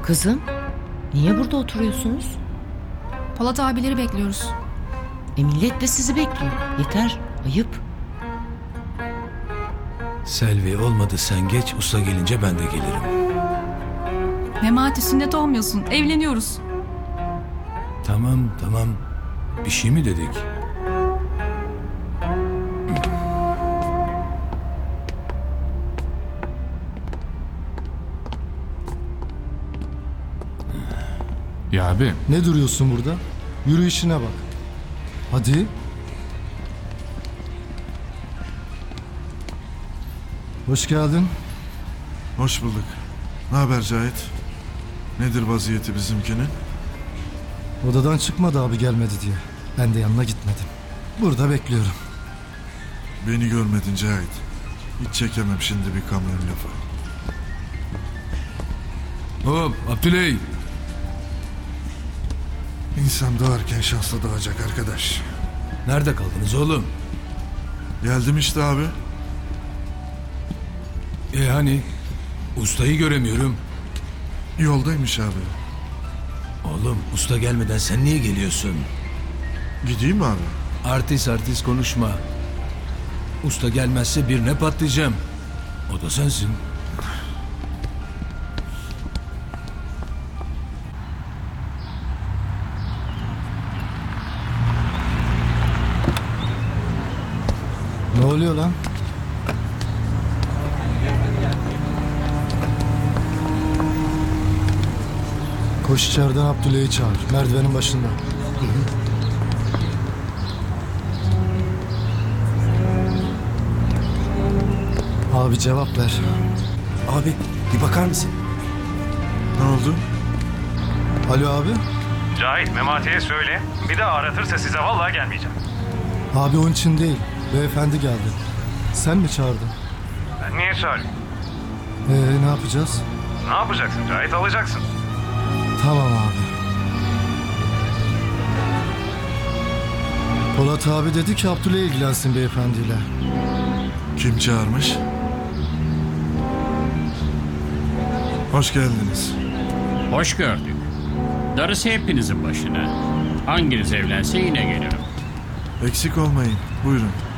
Kızım, niye burada oturuyorsunuz? Polat abileri bekliyoruz. Millet de sizi bekliyor. Yeter, ayıp. Selvi olmadı sen geç, usta gelince ben de gelirim. Memati sünnet olmuyorsun. Evleniyoruz. Tamam. Bir şey mi dedik? Ya abi. Ne duruyorsun burada? Yürü işine bak. Hadi. Hoş geldin. Hoş bulduk. Ne haber Cahit? Nedir vaziyeti bizimkinin? Odadan çıkmadı abi gelmedi diye. Ben de yanına gitmedim. Burada bekliyorum. Beni görmedin Cahit. Hiç çekemem şimdi bir kamyon lafı. Hop Abdüley. İnsan doğarken şanslı doğacak arkadaş. Nerede kaldınız oğlum? Geldim işte abi. Hani ustayı göremiyorum. Yoldaymış abi. Oğlum usta gelmeden sen niye geliyorsun? Gideyim mi abi? Artist konuşma. Usta gelmezse birine patlayacağım. O da sensin. Ne oluyor lan? Koş içeriden Abdüley'i çağır. Merdivenin başında. Abi cevap ver. Abi bir bakar mısın? Ne oldu? Alo abi. Cahit, Memati'ye söyle. Bir daha aratırsa size vallahi gelmeyeceğim. Abi onun için değil. Beyefendi geldi. Sen mi çağırdın? Ben niye çağırayım? Ne yapacağız? Ne yapacaksın Cahit? Alacaksın. Tamam abi. Polat abi dedi ki Abdüley ilgilensin beyefendiyle. Kim çağırmış? Hoş geldiniz. Hoş gördük. Darısı hepinizin başına. Hanginiz evlense yine gelirim. Eksik olmayın. Buyurun.